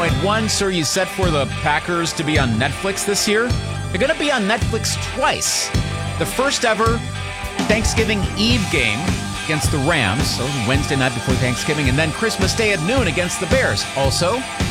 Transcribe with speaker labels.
Speaker 1: 101.1. Sir, you set for the Packers to be on Netflix this year? They're going to be on Netflix twice. The first ever Thanksgiving Eve game against the Rams, so Wednesday night before Thanksgiving, and then Christmas Day at noon against the Bears. Also,